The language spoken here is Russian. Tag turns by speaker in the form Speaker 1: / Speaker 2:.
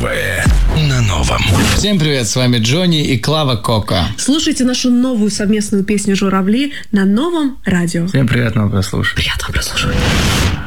Speaker 1: Новое на новом.
Speaker 2: Всем привет, с вами Джонни и Клава Кока.
Speaker 3: Слушайте нашу новую совместную песню «Журавли» на новом радио.
Speaker 2: Всем приятного прослушивания.
Speaker 3: Приятного прослушивания.